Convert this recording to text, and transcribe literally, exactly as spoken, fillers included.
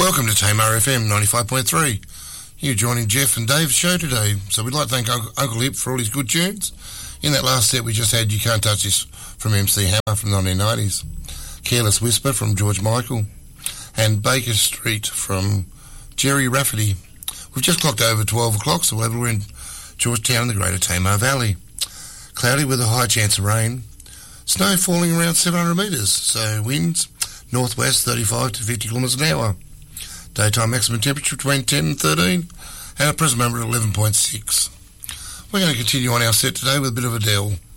Welcome to Tamar F M ninety-five point three. You're joining Jeff and Dave's show today, so we'd like to thank Uncle, Uncle Hip for all his good tunes. In that last set we just had You Can't Touch This from M C Hammer from the nineteen nineties, Careless Whisper from George Michael, and Baker Street from Jerry Rafferty. We've just clocked over twelve o'clock, so we're in Georgetown in the Greater Tamar Valley. Cloudy with a high chance of rain. Snow falling around seven hundred metres, so winds northwest thirty-five to fifty kilometres an hour. Daytime maximum temperature between ten and thirteen, and at present moment eleven point six. We're going to continue on our set today with a bit of Adele.